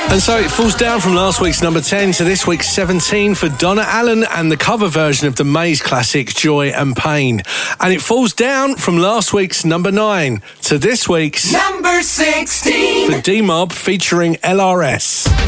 And so it falls down from last week's number 10 to this week's 17 for Donna Allen and the cover version of the Maze classic Joy and Pain. And it falls down from last week's number 9 to this week's number 16 for D-Mob featuring LRS.